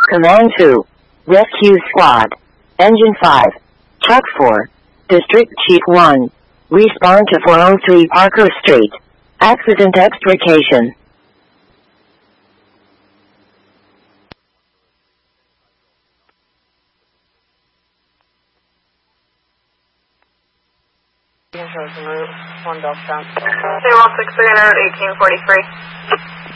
Command 2. Rescue Squad. Engine 5. Truck 4. District Chief 1. Respond to 403 Parker Street. Accident extrication. One Delta. 216 300 1843.